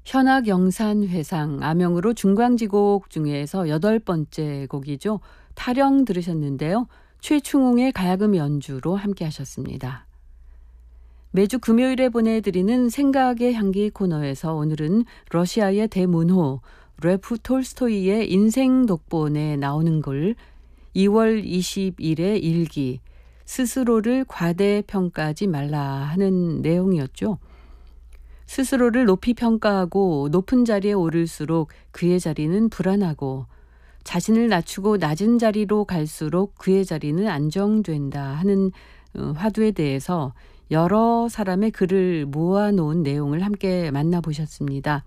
현악영산회상 암영으로 중광지곡 중에서 8번째 곡이죠. 타령 들으셨는데요. 최충웅의 가야금 연주로 함께 하셨습니다. 매주 금요일에 보내드리는 생각의 향기 코너에서 오늘은 러시아의 대문호 레프 톨스토이의 인생 독본에 나오는 글 2월 20일의 일기 스스로를 과대평가하지 말라 하는 내용이었죠. 스스로를 높이 평가하고 높은 자리에 오를수록 그의 자리는 불안하고 자신을 낮추고 낮은 자리로 갈수록 그의 자리는 안정된다 하는 화두에 대해서 여러 사람의 글을 모아놓은 내용을 함께 만나보셨습니다.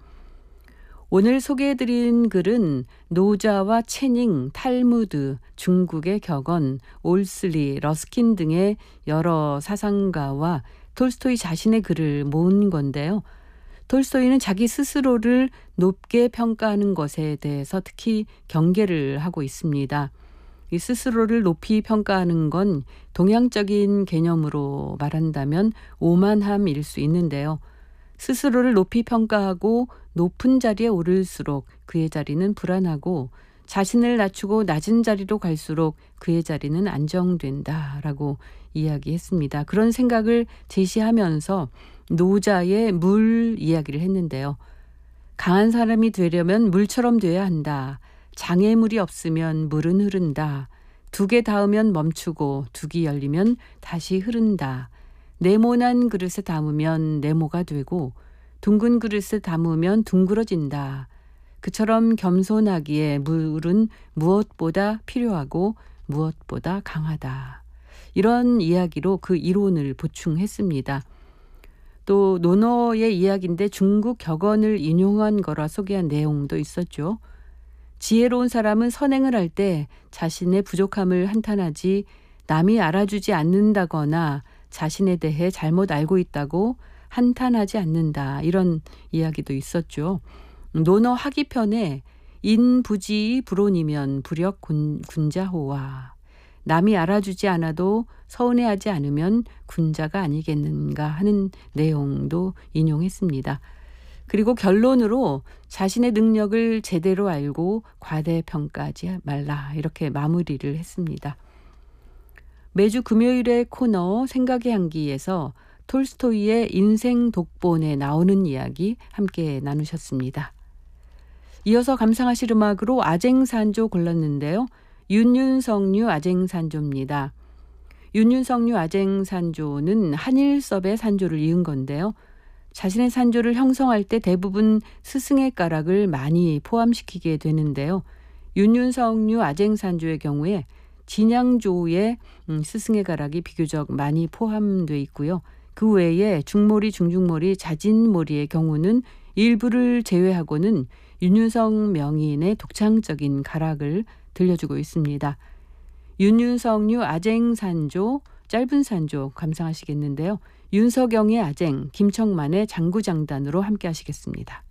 오늘 소개해드린 글은 노자와 채닝, 탈무드, 중국의 격언, 올슬리, 러스킨 등의 여러 사상가와 톨스토이 자신의 글을 모은 건데요. 톨스토이는 자기 스스로를 높게 평가하는 것에 대해서 특히 경계를 하고 있습니다. 이 스스로를 높이 평가하는 건 동양적인 개념으로 말한다면 오만함일 수 있는데요. 스스로를 높이 평가하고 높은 자리에 오를수록 그의 자리는 불안하고 자신을 낮추고 낮은 자리로 갈수록 그의 자리는 안정된다라고 이야기했습니다. 그런 생각을 제시하면서 노자의 물 이야기를 했는데요. 강한 사람이 되려면 물처럼 돼야 한다. 장애물이 없으면 물은 흐른다. 두개 닿으면 멈추고 두기 열리면 다시 흐른다. 네모난 그릇에 담으면 네모가 되고 둥근 그릇에 담으면 둥그러진다. 그처럼 겸손하기에 물은 무엇보다 필요하고 무엇보다 강하다. 이런 이야기로 그 이론을 보충했습니다. 또 논어의 이야기인데 중국 격언을 인용한 거라 소개한 내용도 있었죠. 지혜로운 사람은 선행을 할 때 자신의 부족함을 한탄하지 남이 알아주지 않는다거나 자신에 대해 잘못 알고 있다고 한탄하지 않는다. 이런 이야기도 있었죠. 논어 하기편에 인부지의 불온이면 불역 군자호와 남이 알아주지 않아도 서운해하지 않으면 군자가 아니겠는가 하는 내용도 인용했습니다. 그리고 결론으로 자신의 능력을 제대로 알고 과대평가하지 말라 이렇게 마무리를 했습니다. 매주 금요일의 코너 생각의 향기에서 톨스토이의 인생 독본에 나오는 이야기 함께 나누셨습니다. 이어서 감상하실 음악으로 아쟁산조 골랐는데요. 윤윤석류 아쟁산조입니다. 윤윤석류 아쟁산조는 한일섭의 산조를 이은 건데요. 자신의 산조를 형성할 때 대부분 스승의 가락을 많이 포함시키게 되는데요. 윤윤석류 아쟁산조의 경우에 진양조의 스승의 가락이 비교적 많이 포함되어 있고요. 그 외에 중모리, 중중모리, 자진모리의 경우는 일부를 제외하고는 윤윤석 명인의 독창적인 가락을 들려주고 있습니다. 윤윤석류 아쟁산조, 짧은 산조 감상하시겠는데요. 윤석영의 아쟁, 김청만의 장구장단으로 함께 하시겠습니다.